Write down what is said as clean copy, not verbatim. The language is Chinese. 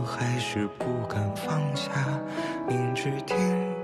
还是不敢放下，明知天